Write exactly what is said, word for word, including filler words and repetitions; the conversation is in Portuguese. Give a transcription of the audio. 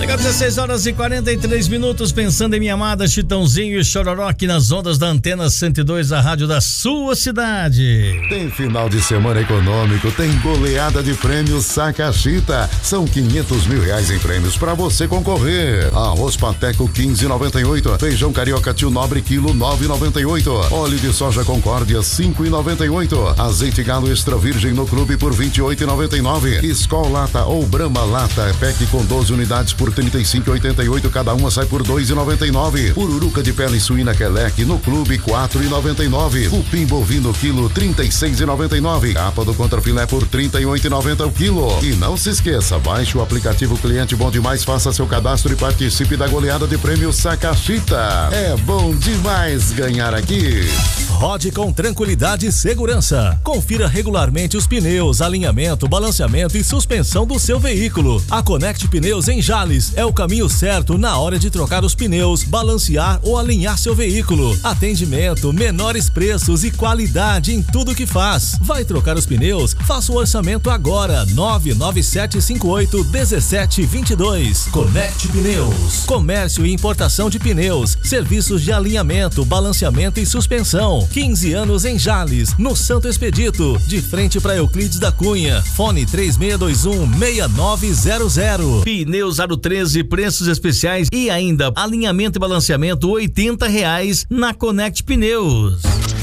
Chega dezesseis horas e quarenta e três minutos, pensando em minha amada Chitãozinho e Chororó aqui nas ondas da Antena cento e dois, a rádio da sua cidade. Tem final de semana econômico, tem goleada de prêmios Saca-Chita. São quinhentos mil reais em prêmios pra você concorrer. Arroz Pateco quinze e noventa e oito, feijão carioca Tio Nobre quilo nove e noventa e oito, óleo de soja Concórdia cinco e noventa e oito, azeite Galo Extra Virgem no Clube por vinte e oito e noventa e nove, Skol Lata ou Brahma Lata, pack com doze unidades por trinta e cinco e oitenta e oito, cada uma sai por dois e noventa e nove. Pururuca de pele suína Queleque no Clube quatro e noventa e nove. Cupim bovino quilo trinta e seis e noventa e nove. Capa do contrafilé por trinta e oito e noventa o quilo. E não se esqueça, baixe o aplicativo Cliente Bom Demais, faça seu cadastro e participe da goleada de prêmios Saca-Chita. É bom demais ganhar aqui. Rode com tranquilidade e segurança. Confira regularmente os pneus, alinhamento, balanceamento e suspensão do seu veículo. A Connect Pneus em Jales é o caminho certo na hora de trocar os pneus, balancear ou alinhar seu veículo. Atendimento, menores preços e qualidade em tudo que faz. Vai trocar os pneus? Faça o orçamento agora. nove nove sete cinco oito um sete dois dois. Connect Pneus. Comércio e importação de pneus, serviços de alinhamento, balanceamento e suspensão. quinze anos em Jales, no Santo Expedito, de frente para Euclides da Cunha. Fone três seis dois um, seis nove zero zero. Pneus Aro treze, preços especiais e ainda alinhamento e balanceamento oitenta reais na Connect Pneus.